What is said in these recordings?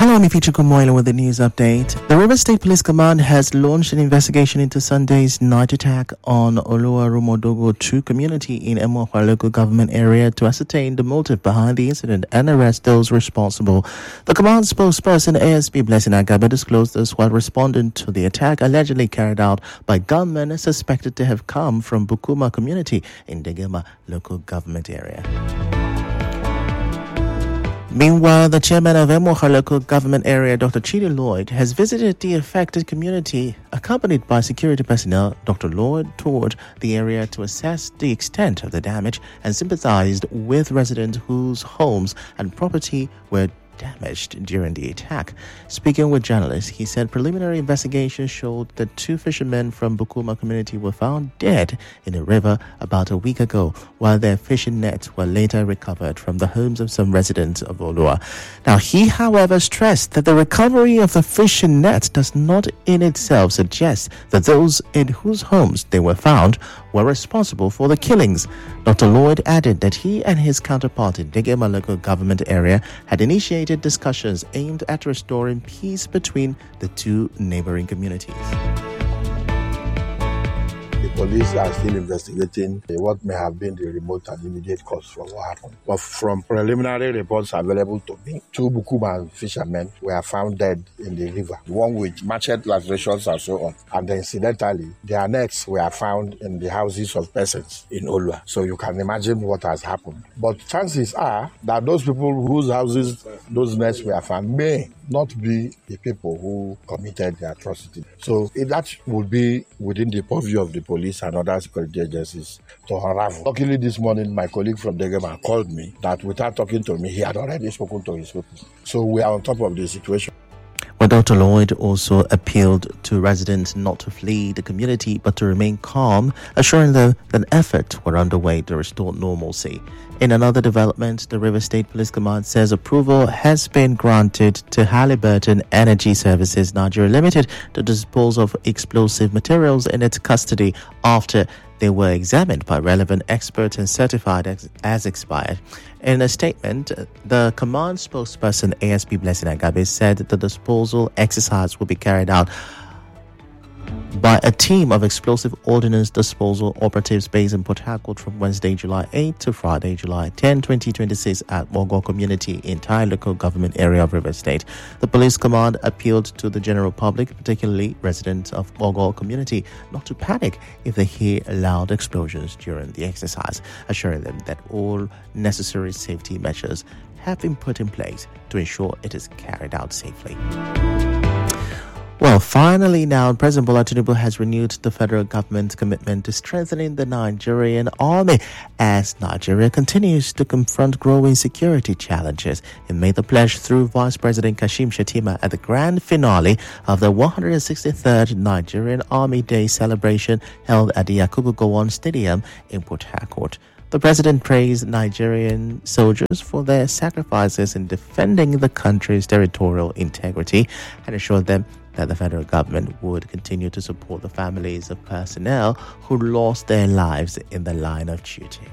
Hello, I'm Ifichu Kumoila with the news update. The River State Police Command has launched an investigation into Sunday's night attack on Olua Rumodogo 2 community in Emohua local government area to ascertain the motive behind the incident and arrest those responsible. The command spokesperson ASP Blessing Agabe disclosed this while responding to the attack allegedly carried out by gunmen suspected to have come from Bukuma community in Degema local government area. Meanwhile, the chairman of Emohua local government area, Dr. Chidi Lloyd, has visited the affected community, accompanied by security personnel. Dr. Lloyd toured the area to assess the extent of the damage and sympathized with residents whose homes and property were damaged during the attack. Speaking with journalists, he said preliminary investigation showed that 2 fishermen from Bukuma community were found dead in a river about a week ago, while their fishing nets were later recovered from the homes of some residents of Olua. Now, he, however, stressed that the recovery of the fishing nets does not in itself suggest that those in whose homes they were found were responsible for the killings. Dr. Lloyd added that he and his counterpart in Degema local government area had initiated discussions aimed at restoring peace between the 2 neighboring communities. The police are still investigating what may have been the remote and immediate cause for what happened. But from preliminary reports available to me, 2 Bukuma fishermen were found dead in the river, one with machete lacerations and so on. And incidentally, their nets were found in the houses of persons in Olua. So you can imagine what has happened. But chances are that those people whose houses those nets were found may not be the people who committed the atrocity. So that would be within the purview of the police and other security agencies to unravel. Luckily this morning, my colleague from Degema called me that without talking to me, he had already spoken to his people. So we are on top of the situation. Well, Dr. Lloyd also appealed to residents not to flee the community but to remain calm, assuring them that efforts were underway to restore normalcy. In another development, the River State Police Command says approval has been granted to Halliburton Energy Services Nigeria Limited to dispose of explosive materials in its custody after they were examined by relevant experts and certified as expired. In a statement, the command spokesperson ASP Blessing Agabe said that the disposal exercise will be carried out by a team of explosive ordnance disposal operatives based in Port Harcourt from Wednesday, July 8 to Friday, July 10, 2026 at Mogo Community in Thai local government area of River State. The police command appealed to the general public, particularly residents of Mogo Community, not to panic if they hear loud explosions during the exercise, assuring them that all necessary safety measures have been put in place to ensure it is carried out safely. Well, finally now, President Bola Tinubu has renewed the federal government's commitment to strengthening the Nigerian army as Nigeria continues to confront growing security challenges. He made the pledge through Vice President Kashim Shettima at the grand finale of the 163rd Nigerian Army Day celebration held at the Yakubu Gowon Stadium in Port Harcourt. The president praised Nigerian soldiers for their sacrifices in defending the country's territorial integrity and assured them that the federal government would continue to support the families of personnel who lost their lives in the line of duty.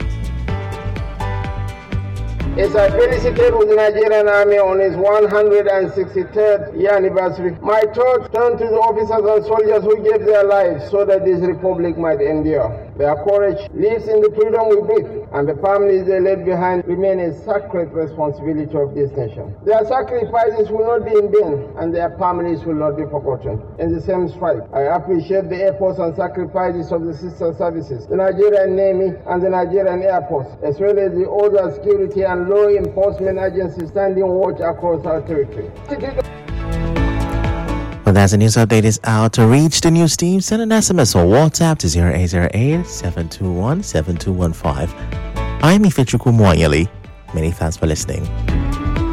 As I felicitate with the Nigerian Army on its 163rd year anniversary, my thoughts turn to the officers and soldiers who gave their lives so that this republic might endure. Their courage lives in the freedom we breathe, and the families they left behind remain a sacred responsibility of this nation. Their sacrifices will not be in vain, and their families will not be forgotten. In the same stride, I appreciate the efforts and sacrifices of the sister services, the Nigerian Navy and the Nigerian Air Force, as well as the other security and law enforcement agencies standing watch across our territory. Well, that's the news update is out. To reach the news team, send an SMS or WhatsApp to 0808-721-7215. I'm Ifichuku Mwanyeli. Many thanks for listening.